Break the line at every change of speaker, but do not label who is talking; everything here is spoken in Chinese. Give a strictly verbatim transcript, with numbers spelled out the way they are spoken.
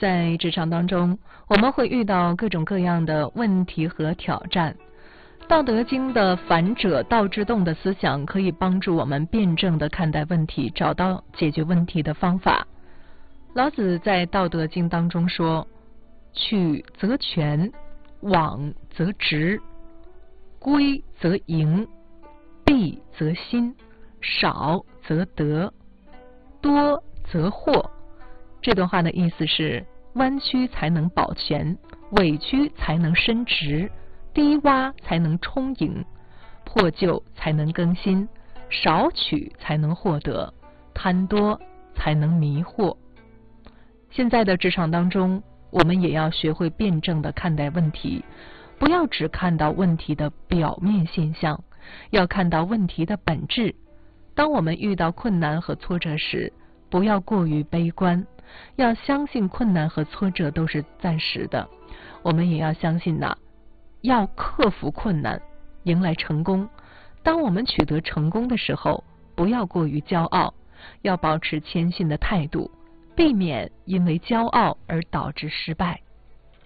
在职场当中，我们会遇到各种各样的问题和挑战。道德经的反者道之动的思想可以帮助我们辩证地看待问题，找到解决问题的方法。老子在道德经当中说，曲则全，枉则直，规则盈，弊则新，少则得，多则惑。这段话的意思是，弯曲才能保全，委屈才能伸直，低洼才能充盈，破旧才能更新，少取才能获得，贪多才能迷惑。现在的职场当中，我们也要学会辩证地看待问题，不要只看到问题的表面现象，要看到问题的本质。当我们遇到困难和挫折时，不要过于悲观，要相信困难和挫折都是暂时的。我们也要相信呐，要克服困难，迎来成功。当我们取得成功的时候，不要过于骄傲，要保持谦逊的态度，避免因为骄傲而导致失败。